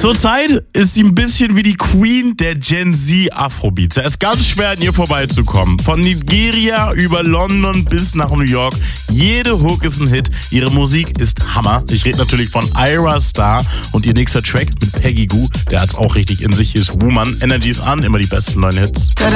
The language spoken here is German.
Zurzeit ist sie ein bisschen wie die Queen der Gen Z Afrobeats. Es ist ganz schwer, an ihr vorbeizukommen. Von Nigeria über London bis nach New York. Jede Hook ist ein Hit. Ihre Musik ist Hammer. Ich rede natürlich von Ayra Starr und ihr nächster Track mit Peggy Gou, der hat's auch richtig in sich, ist Woman. Energy ist an, immer die besten neuen Hits.